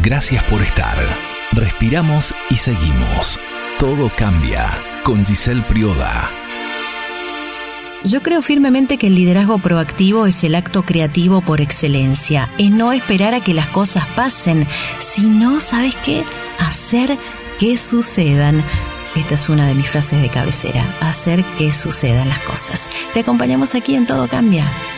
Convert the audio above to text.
Gracias por estar. Respiramos y seguimos. Todo cambia con Giselle Prioda. Yo creo firmemente que el liderazgo proactivo es el acto creativo por excelencia. Es no esperar a que las cosas pasen, sino, ¿sabes qué? Hacer que sucedan. Esta es una de mis frases de cabecera. Hacer que sucedan las cosas. Te acompañamos aquí en Todo Cambia.